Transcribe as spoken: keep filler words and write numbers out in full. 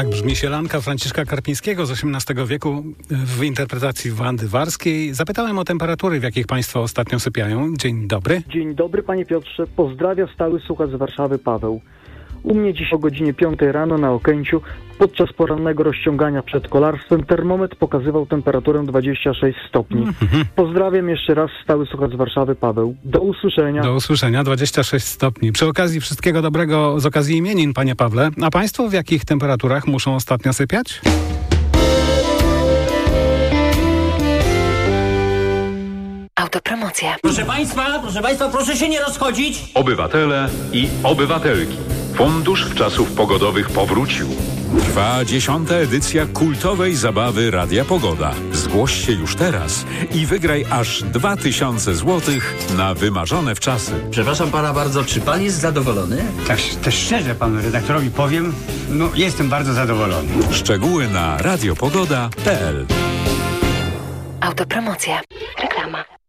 Tak brzmi sielanka Franciszka Karpińskiego z osiemnastego wieku w interpretacji Wandy Warskiej. Zapytałem o temperatury, w jakich państwo ostatnio sypiają. Dzień dobry. Dzień dobry, panie Piotrze. Pozdrawia stały słuchacz z Warszawy Paweł. U mnie dziś o godzinie piątej rano na Okęciu podczas porannego rozciągania przed kolarstwem termometr pokazywał temperaturę dwadzieścia sześć stopni. Mm-hmm. Pozdrawiam jeszcze raz stały słuchacz z Warszawy Paweł. Do usłyszenia. Do usłyszenia, dwadzieścia sześć stopni. Przy okazji wszystkiego dobrego z okazji imienin, panie Pawle. A państwo w jakich temperaturach muszą ostatnio sypiać? Autopromocja. Proszę państwa, proszę państwa, proszę się nie rozchodzić. Obywatele i obywatelki. Fundusz Wczasów Pogodowych powrócił. Trwa dziesiąta edycja kultowej zabawy Radia Pogoda. Zgłoś się już teraz i wygraj aż dwa tysiące złotych na wymarzone wczasy. Przepraszam pana bardzo, czy pan jest zadowolony? Tak też szczerze panu redaktorowi powiem, no jestem bardzo zadowolony. Szczegóły na radiopogoda kropka p l. Autopromocja. Reklama.